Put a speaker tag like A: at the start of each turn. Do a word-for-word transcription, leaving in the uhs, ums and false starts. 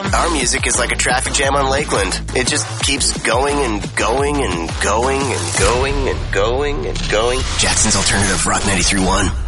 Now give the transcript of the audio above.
A: Our music is like a traffic jam on Lakeland. It just keeps going and going and going and going and going and going. Jackson's Alternative Rock ninety-three point one.